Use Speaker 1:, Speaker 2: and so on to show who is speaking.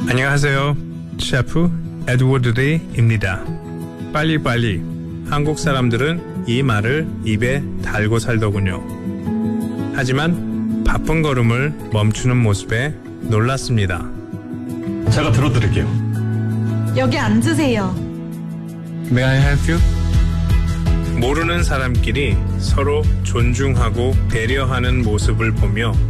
Speaker 1: 안녕하세요. 셰프 에드워드 리입니다. 빨리빨리. 한국 사람들은 이 말을 입에 달고 살더군요. 하지만 바쁜 걸음을 멈추는 모습에 놀랐습니다.
Speaker 2: 제가 들어드릴게요.
Speaker 3: 여기 앉으세요.
Speaker 1: May I help you? 모르는 사람끼리 서로 존중하고 배려하는 모습을 보며